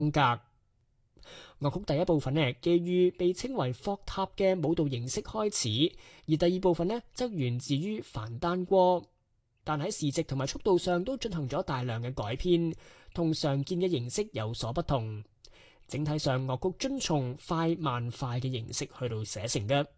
風格。樂曲第一部分呢，基於被稱為霍塔嘅舞蹈形式開始，而第二部分呢，則源自於梵丹戈，但喺時值同埋速度上都進行咗大量嘅改編，同常見嘅形式有所不同。整體上，樂曲遵從快慢快嘅形式去到寫成嘅。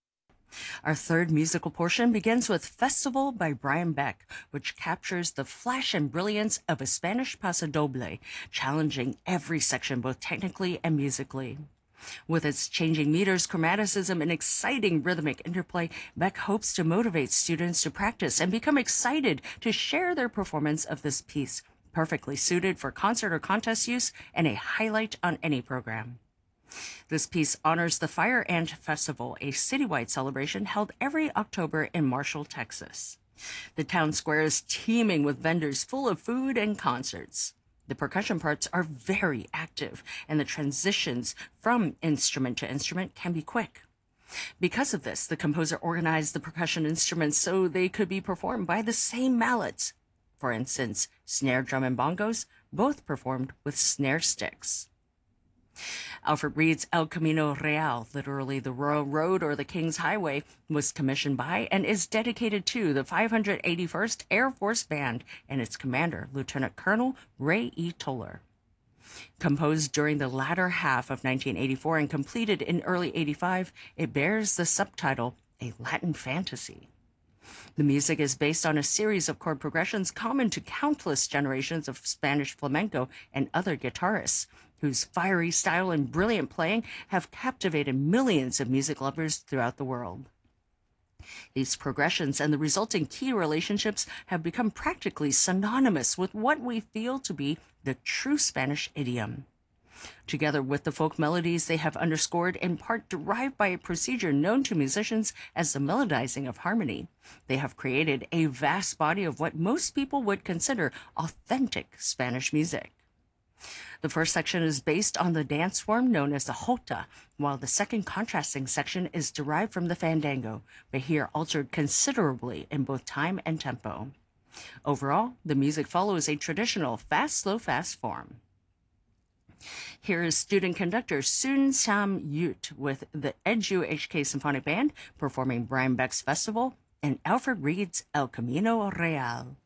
Our third musical portion begins with Festival by Brian Beck, which captures the flash and brilliance of a Spanish pasodoble, challenging every section both technically and musically. With its changing meters, chromaticism, and exciting rhythmic interplay, Beck hopes to motivate students to practice and become excited to share their performance of this piece, perfectly suited for concert or contest use and a highlight on any program. This piece honors the Fire Ant Festival, a citywide celebration held every October in Marshall, Texas. The town square is teeming with vendors full of food and concerts. The percussion parts are very active, and the transitions from instrument to instrument can be quick. Because of this, the composer organized the percussion instruments so they could be performed by the same mallets. For instance, snare drum and bongos, both performed with snare sticks. Alfred Reed's El Camino Real, literally the Royal Road or the King's Highway, was commissioned by and is dedicated to the 581st Air Force Band and its commander, Lieutenant Colonel Ray E. Toller. Composed during the latter half of 1984 and completed in early 85, it bears the subtitle, A Latin Fantasy. The music is based on a series of chord progressions common to countless generations of Spanish flamenco and other guitarists, whose fiery style and brilliant playing have captivated millions of music lovers throughout the world. These progressions and the resulting key relationships have become practically synonymous with what we feel to be the true Spanish idiom. Together with the folk melodies they have underscored, in part derived by a procedure known to musicians as the melodizing of harmony, they have created a vast body of what most people would consider authentic Spanish music. The first section is based on the dance form known as the jota, while the second contrasting section is derived from the fandango, but here altered considerably in both time and tempo. Overall, the music follows a traditional fast, slow, fast form. Here is student conductor Sun Sam Yut with the Edu HK Symphonic Band performing Brian Beck's Festival and Alfred Reed's El Camino Real.